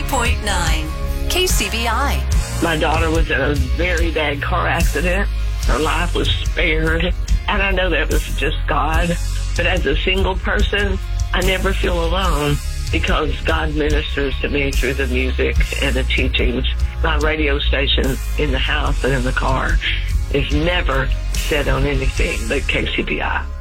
93.9 KCBI. My daughter was in a very bad car accident. Her life was spared. And I know that was just God. But as a single person, I never feel alone because God ministers to me through the music and the teachings. My radio station in the house and in the car is never set on anything but KCBI.